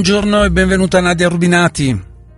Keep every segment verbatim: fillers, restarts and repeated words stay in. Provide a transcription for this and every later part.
Buongiorno e benvenuta Nadia Rubinati.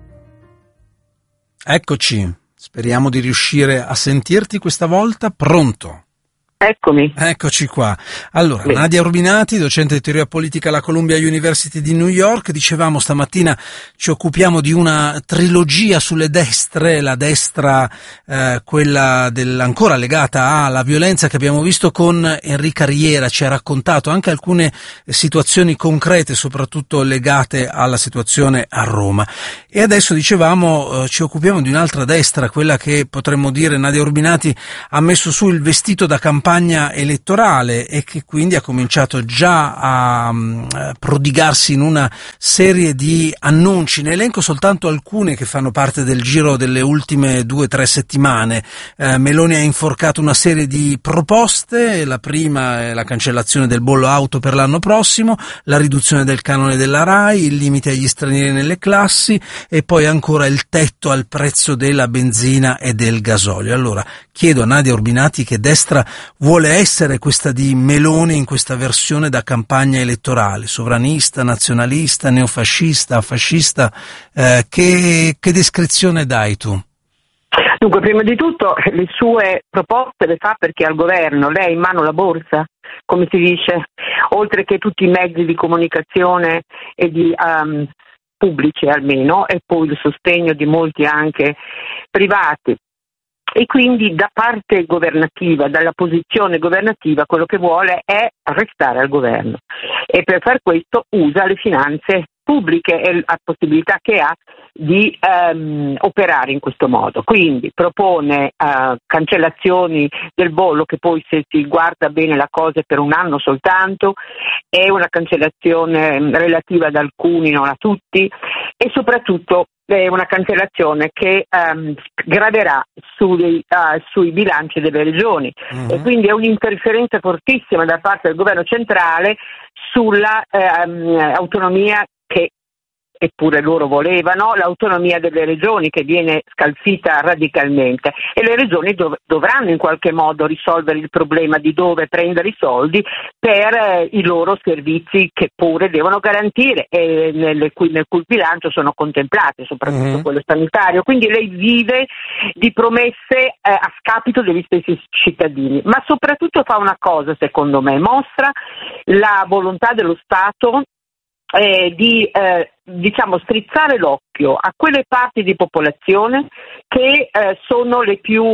Eccoci, speriamo di riuscire a sentirti questa volta. Pronto? Eccomi. Eccoci qua. Allora, Bene. Nadia Rubinati, docente di teoria politica alla Columbia University di New York. Dicevamo stamattina ci occupiamo di una trilogia sulle destre, la destra, eh, quella del, ancora legata alla violenza che abbiamo visto con Enrica Riera, ci ha raccontato anche alcune situazioni concrete, soprattutto legate alla situazione a Roma. E adesso dicevamo eh, ci occupiamo di un'altra destra, quella che potremmo dire Nadia Rubinati ha messo su il vestito da campagna elettorale e che quindi ha cominciato già a um, prodigarsi in una serie di annunci. Ne elenco soltanto alcune che fanno parte del giro delle ultime due o tre settimane. Eh, Meloni ha inforcato una serie di proposte, la prima è la cancellazione del bollo auto per l'anno prossimo, la riduzione del canone della RAI, il limite agli stranieri nelle classi e poi ancora il tetto al prezzo della benzina e del gasolio. Allora, chiedo a Nadia Rubinati che destra vuole essere questa di Meloni in questa versione da campagna elettorale, sovranista, nazionalista, neofascista, fascista, eh, che, che descrizione dai tu? Dunque, prima di tutto le sue proposte le fa perché al governo lei ha in mano la borsa, come si dice, oltre che tutti i mezzi di comunicazione e di um, pubblici almeno, e poi il sostegno di molti anche privati. E quindi da parte governativa, dalla posizione governativa, quello che vuole è restare al governo e per far questo usa le finanze pubbliche e la possibilità che ha di um, operare in questo modo. Quindi propone uh, cancellazioni del bollo, che poi, se si guarda bene la cosa, è per un anno soltanto, è una cancellazione relativa ad alcuni, non a tutti, e soprattutto è una cancellazione che um, graverà sui, uh, sui bilanci delle regioni. Mm-hmm. E quindi è un'interferenza fortissima da parte del governo centrale sulla um, autonomia che eppure loro volevano, l'autonomia delle regioni, che viene scalfita radicalmente, e le regioni dov- dovranno in qualche modo risolvere il problema di dove prendere i soldi per eh, i loro servizi che pure devono garantire e nelle cui, nel cui bilancio sono contemplate, soprattutto mm-hmm. quello sanitario. Quindi lei vive di promesse eh, a scapito degli stessi cittadini, ma soprattutto fa una cosa, secondo me, mostra la volontà dello Stato Eh, di eh, diciamo strizzare l'occhio a quelle parti di popolazione che eh, sono le più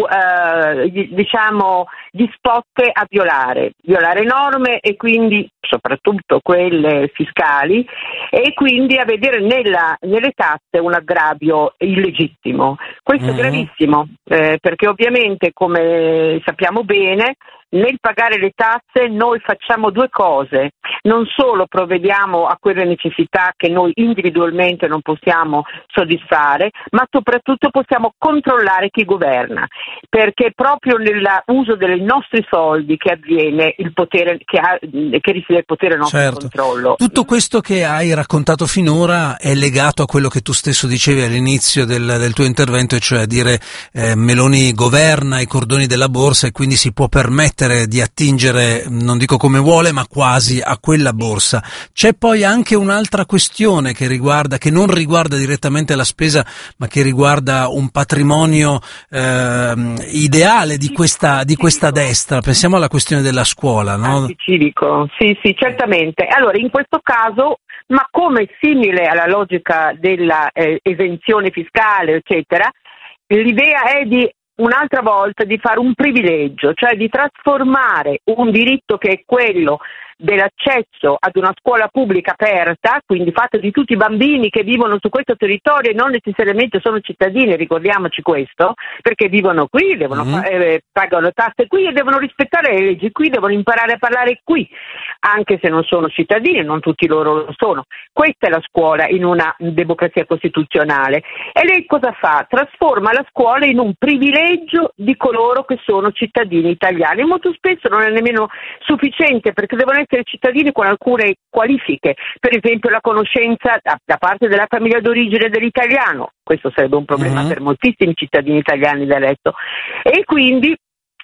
eh, diciamo disposte a violare violare norme, e quindi soprattutto quelle fiscali, e quindi a vedere nella, nelle tasse un aggravio illegittimo. Questo mm-hmm. è gravissimo, eh, perché ovviamente, come sappiamo bene, nel pagare le tasse noi facciamo due cose: non solo provvediamo a quelle necessità che noi individualmente non possiamo soddisfare, ma soprattutto possiamo controllare chi governa, perché proprio nell'uso dei nostri soldi che avviene il potere, che, ha, che risiede il potere al nostro certo. controllo. Tutto questo che hai raccontato finora è legato a quello che tu stesso dicevi all'inizio del, del tuo intervento, e cioè dire eh, Meloni governa i cordoni della borsa e quindi si può permettere di attingere, non dico come vuole, ma quasi a quella borsa. C'è poi anche un'altra questione che riguarda, che non riguarda direttamente la spesa, ma che riguarda un patrimonio eh, ideale di questa, di questa destra. Pensiamo alla questione della scuola, no? Civico, sì, sì, certamente. Allora, in questo caso, ma come simile alla logica della eh, esenzione fiscale, eccetera, l'idea è di un'altra volta di fare un privilegio, cioè di trasformare un diritto che è quello dell'accesso ad una scuola pubblica aperta, quindi fatta di tutti i bambini che vivono su questo territorio e non necessariamente sono cittadini, ricordiamoci questo, perché vivono qui, devono mm-hmm. eh, pagano tasse qui e devono rispettare le leggi qui, devono imparare a parlare qui, anche se non sono cittadini, non tutti loro lo sono. Questa è la scuola in una democrazia costituzionale. E lei cosa fa? Trasforma la scuola in un privilegio di coloro che sono cittadini italiani. Molto spesso non è nemmeno sufficiente, perché devono essere cittadini con alcune qualifiche, per esempio la conoscenza da, da parte della famiglia d'origine dell'italiano. Questo sarebbe un problema uh-huh. per moltissimi cittadini italiani del resto, e quindi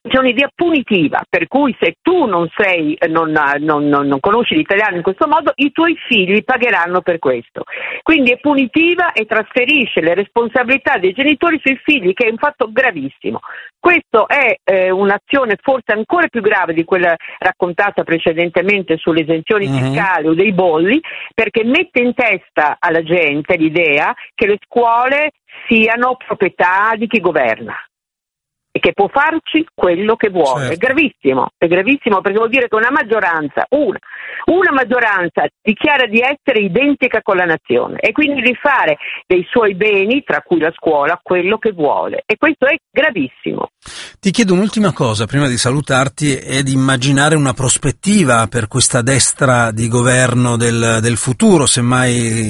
un'idea punitiva, per cui se tu non sei, non, non, non, non conosci l'italiano in questo modo, i tuoi figli pagheranno per questo. Quindi è punitiva e trasferisce le responsabilità dei genitori sui figli, che è un fatto gravissimo. Questo è eh, un'azione forse ancora più grave di quella raccontata precedentemente sulle esenzioni mm-hmm. fiscali o dei bolli, perché mette in testa alla gente l'idea che le scuole siano proprietà di chi governa e che può farci quello che vuole. Certo. È gravissimo, è gravissimo, perché vuol dire che una maggioranza, una, una maggioranza dichiara di essere identica con la nazione e quindi di fare dei suoi beni, tra cui la scuola, quello che vuole. E questo è gravissimo. Ti chiedo un'ultima cosa prima di salutarti, è di immaginare una prospettiva per questa destra di governo del, del futuro, semmai